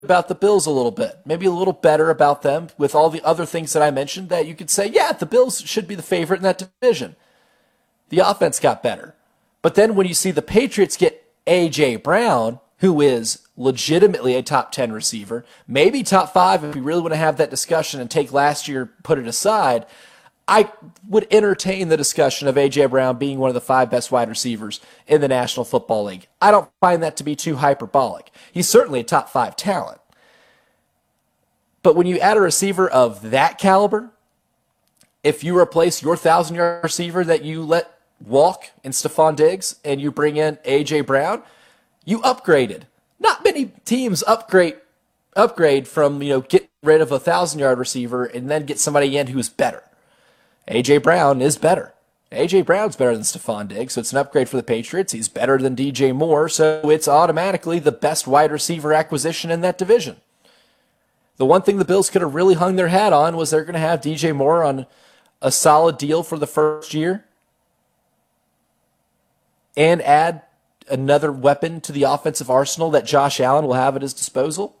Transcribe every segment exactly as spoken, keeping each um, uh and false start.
about the Bills a little bit, maybe a little better about them with all the other things that I mentioned, that you could say, yeah, the Bills should be the favorite in that division. The offense got better. But then when you see the Patriots get A J. Brown, who is legitimately a top ten receiver, maybe top five if we really want to have that discussion and take last year, put it aside, I would entertain the discussion of A J. Brown being one of the five best wide receivers in the National Football League. I don't find that to be too hyperbolic. He's certainly a top five talent. But when you add a receiver of that caliber, if you replace your thousand-yard receiver that you let walk in Stephon Diggs and you bring in A J. Brown, you upgraded. Not many teams upgrade upgrade from, you know, get rid of a thousand-yard receiver and then get somebody in who's better. A J. Brown is better. A J. Brown's better than Stephon Diggs, so it's an upgrade for the Patriots. He's better than D J Moore, so it's automatically the best wide receiver acquisition in that division. The one thing the Bills could have really hung their hat on was they're going to have D J Moore on a solid deal for the first year and add another weapon to the offensive arsenal that Josh Allen will have at his disposal.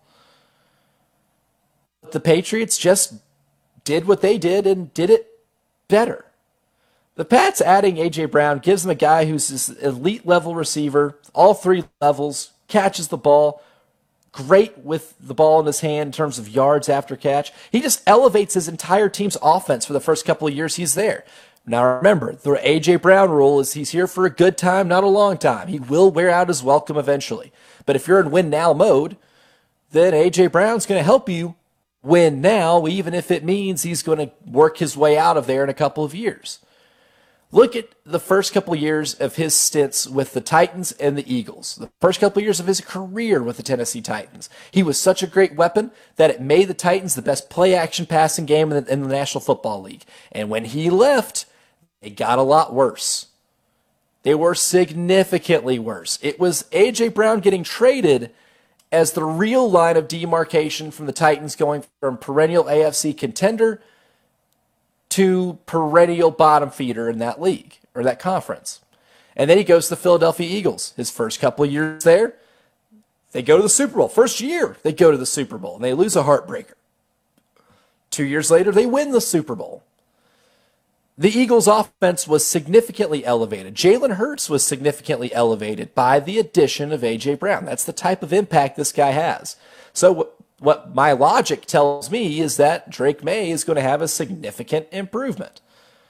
The Patriots just did what they did and did it better. The Pats adding A J. Brown gives them a guy who's this elite level receiver, all three levels, catches the ball, great with the ball in his hand in terms of yards after catch. He just elevates his entire team's offense for the first couple of years he's there. Now remember, the A J. Brown rule is he's here for a good time, not a long time. He will wear out his welcome eventually. But if you're in win now mode, then A J. Brown's going to help you win now, even if it means he's going to work his way out of there in a couple of years. Look at the first couple of years of his stints with the Titans and the Eagles. The first couple of years of his career with the Tennessee Titans. He was such a great weapon that it made the Titans the best play-action passing game in the, in the National Football League. And when he left, it got a lot worse. They were significantly worse. It was A J. Brown getting traded as the real line of demarcation from the Titans, going from perennial A F C contender to perennial bottom feeder in that league, or that conference. And then he goes to the Philadelphia Eagles. His first couple of years there, they go to the Super Bowl. First year, they go to the Super Bowl, and they lose a heartbreaker. Two years later, they win the Super Bowl. The Eagles' offense was significantly elevated. Jalen Hurts was significantly elevated by the addition of A J. Brown. That's the type of impact this guy has. So what my logic tells me is that Drake May is going to have a significant improvement.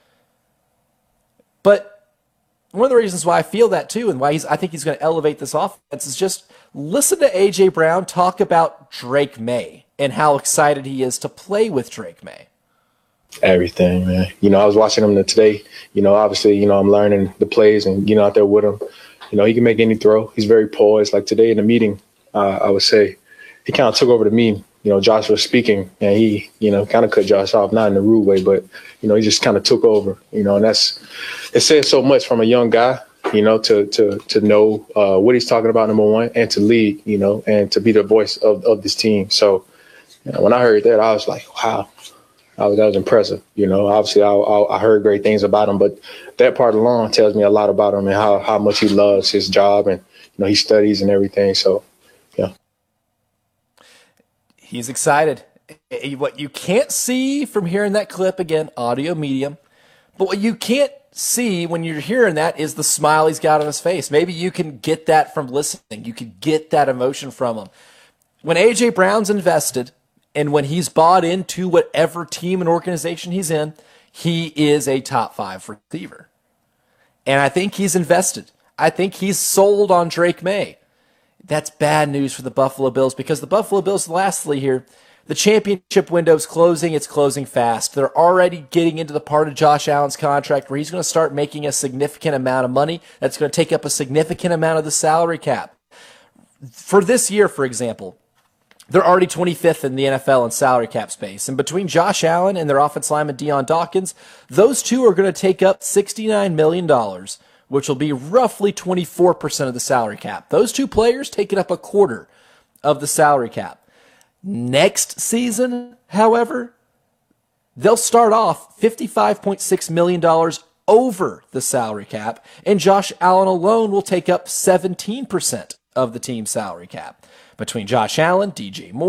But one of the reasons why I feel that too, and why he's, I think he's going to elevate this offense, is just listen to A J. Brown talk about Drake May and how excited he is to play with Drake May. Everything, man. You know, I was watching him today. You know, obviously, you know, I'm learning the plays and, you know, out there with him. You know, he can make any throw. He's very poised. Like today in the meeting, uh, I would say he kind of took over the meeting. You know, Josh was speaking and he, you know, kind of cut Josh off, not in a rude way, but, you know, he just kind of took over, you know, and that's, it says so much from a young guy, you know, to, to, to know uh, what he's talking about, number one, and to lead, you know, and to be the voice of, of this team. So, you know, when I heard that, I was like, wow. I was, that was impressive. You know, obviously I, I, I heard great things about him, but that part alone tells me a lot about him and how, how much he loves his job and, you know, he studies and everything. So, yeah. He's excited. What you can't see from hearing that clip, again, audio medium, but what you can't see when you're hearing that is the smile he's got on his face. Maybe you can get that from listening. You can get that emotion from him. When A J. Brown's invested, and when he's bought into whatever team and organization he's in, he is a top five receiver. And I think he's invested. I think he's sold on Drake May. That's bad news for the Buffalo Bills because the Buffalo Bills, lastly here, the championship window's closing. It's closing fast. They're already getting into the part of Josh Allen's contract where he's going to start making a significant amount of money. That's going to take up a significant amount of the salary cap. For this year, for example, they're already twenty-fifth in the N F L in salary cap space. And between Josh Allen and their offense lineman Deion Dawkins, those two are going to take up sixty-nine million dollars, which will be roughly twenty-four percent of the salary cap. Those two players taking up a quarter of the salary cap. Next season, however, they'll start off fifty-five point six million dollars over the salary cap, and Josh Allen alone will take up seventeen percent of the team's salary cap. between Josh Allen, D J Moore,